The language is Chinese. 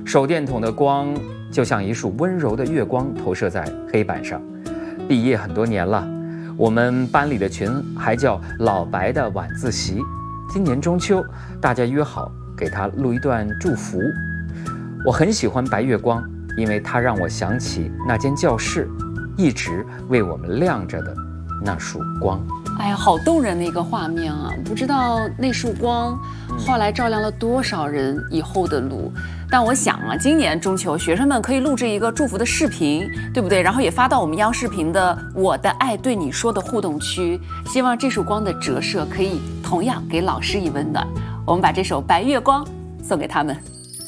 手电筒的光就像一束温柔的月光投射在黑板上。毕业很多年了，我们班里的群还叫老白的晚自习。今年中秋，大家约好给他录一段祝福。我很喜欢白月光，因为它让我想起那间教室一直为我们亮着的那束光。 哎呀，好动人的一个画面啊！不知道那束光后来照亮了多少人以后的路。但我想啊，今年中秋，学生们可以录制一个祝福的视频，对不对？然后也发到我们央视频的“我的爱对你说”的互动区。希望这束光的折射可以同样给老师以温暖。我们把这首《白月光》送给他们。